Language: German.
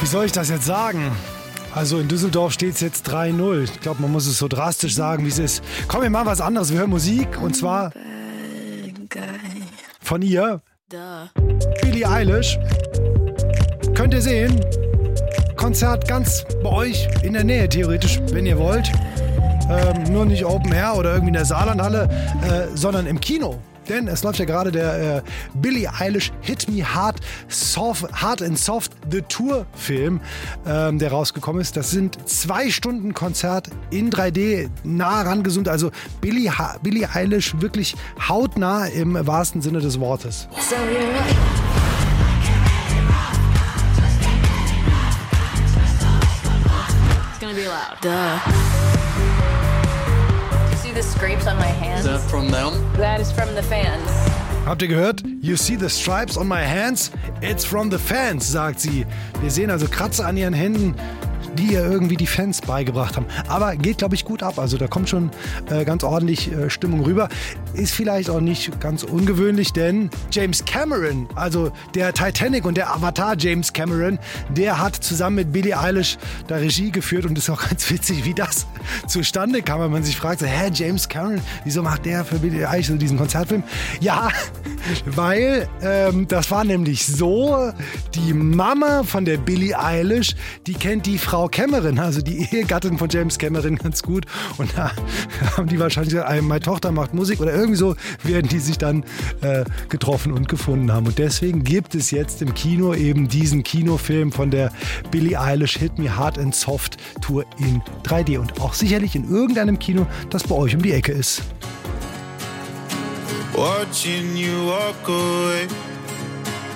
Wie soll ich das jetzt sagen? Also in Düsseldorf steht es jetzt 3-0. Ich glaube, man muss es so drastisch sagen, wie es ist. Komm, wir machen was anderes. Wir hören Musik und zwar von ihr, Billie Eilish. Könnt ihr sehen, Konzert ganz bei euch in der Nähe theoretisch, wenn ihr wollt. Nur nicht Open Air oder irgendwie in der Saarlandhalle, sondern im Kino. Denn es läuft ja gerade der Billie Eilish Hit Me Hard and Soft The Tour Film, der rausgekommen ist. Das sind 2 Stunden Konzert in 3D, nah rangezoomt. Also Billie Eilish wirklich hautnah im wahrsten Sinne des Wortes. So you're It's gonna be loud. Duh. The scrapes on my hands. Is that from them? That is from the fans. Habt ihr gehört? You see the stripes on my hands? It's from the fans, sagt sie. Wir sehen also Kratzer an ihren Händen, die ihr irgendwie die Fans beigebracht haben. Aber geht, glaube ich, gut ab. Also da kommt schon ganz ordentlich Stimmung rüber. Ist vielleicht auch nicht ganz ungewöhnlich, denn James Cameron, also der Titanic und der Avatar James Cameron, der hat zusammen mit Billie Eilish da Regie geführt und ist auch ganz witzig, wie das zustande kam, wenn man sich fragt, so, James Cameron, wieso macht der für Billie Eilish so diesen Konzertfilm? Ja, weil das war nämlich so, die Mama von der Billie Eilish, die kennt die Frau Cameron, also die Ehegattin von James Cameron, ganz gut. Und da haben die wahrscheinlich gesagt, meine Tochter macht Musik oder irgendwie so werden die sich dann getroffen und gefunden haben. Und deswegen gibt es jetzt im Kino eben diesen Kinofilm von der Billie Eilish Hit Me Hard and Soft Tour in 3D und auch sicherlich in irgendeinem Kino, das bei euch um die Ecke ist. Watching you walk away.